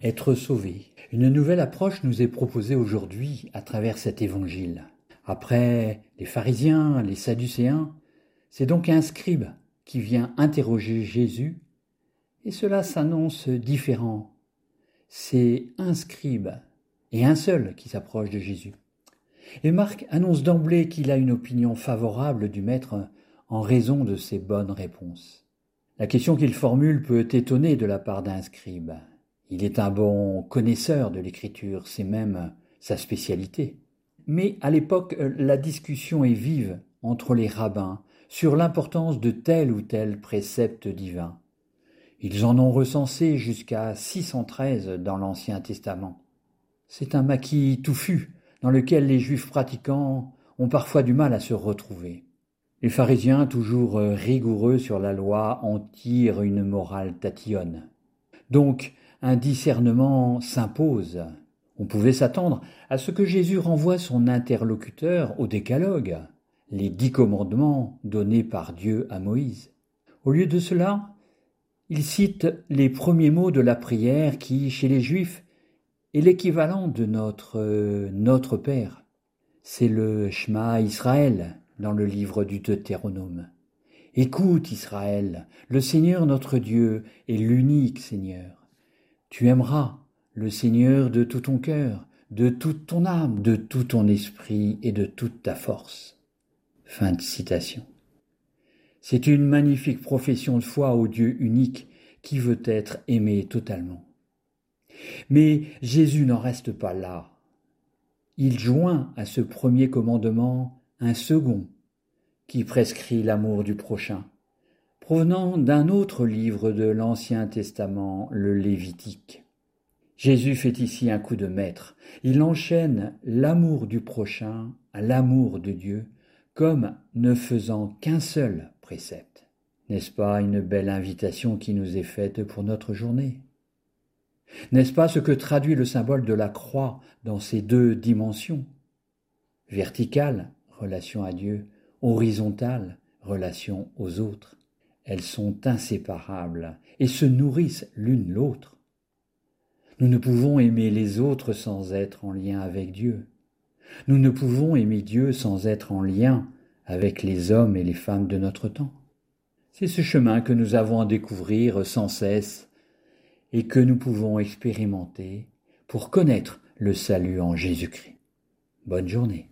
Être sauvé. Une nouvelle approche nous est proposée aujourd'hui à travers cet évangile. Après les pharisiens, les sadducéens, c'est donc un scribe qui vient interroger Jésus, et cela s'annonce différent. C'est un scribe et un seul qui s'approche de Jésus. Et Marc annonce d'emblée qu'il a une opinion favorable du maître en raison de ses bonnes réponses. La question qu'il formule peut étonner de la part d'un scribe. Il est un bon connaisseur de l'écriture, c'est même sa spécialité. Mais à l'époque, la discussion est vive entre les rabbins sur l'importance de tel ou tel précepte divin. Ils en ont recensé jusqu'à 613 dans l'Ancien Testament. C'est un maquis touffu dans lequel les Juifs pratiquants ont parfois du mal à se retrouver. Les pharisiens, toujours rigoureux sur la loi, en tirent une morale tatillonne. Donc, un discernement s'impose. On pouvait s'attendre à ce que Jésus renvoie son interlocuteur au décalogue, les 10 commandements donnés par Dieu à Moïse. Au lieu de cela, il cite les premiers mots de la prière qui, chez les Juifs, est l'équivalent de notre Père. C'est le Shema Israël dans le livre du Deutéronome. Écoute Israël, le Seigneur notre Dieu est l'unique Seigneur. Tu aimeras le Seigneur de tout ton cœur, de toute ton âme, de tout ton esprit et de toute ta force. Fin de citation. C'est une magnifique profession de foi au Dieu unique qui veut être aimé totalement. Mais Jésus n'en reste pas là. Il joint à ce premier commandement un second qui prescrit l'amour du prochain, provenant d'un autre livre de l'Ancien Testament, le Lévitique. Jésus fait ici un coup de maître. Il enchaîne l'amour du prochain à l'amour de Dieu, comme ne faisant qu'un seul précepte. N'est-ce pas une belle invitation qui nous est faite pour notre journée ? N'est-ce pas ce que traduit le symbole de la croix dans ses 2 dimensions ? Verticale, relation à Dieu, horizontale, relation aux autres. Elles sont inséparables et se nourrissent l'une l'autre. Nous ne pouvons aimer les autres sans être en lien avec Dieu. Nous ne pouvons aimer Dieu sans être en lien avec les hommes et les femmes de notre temps. C'est ce chemin que nous avons à découvrir sans cesse et que nous pouvons expérimenter pour connaître le salut en Jésus-Christ. Bonne journée.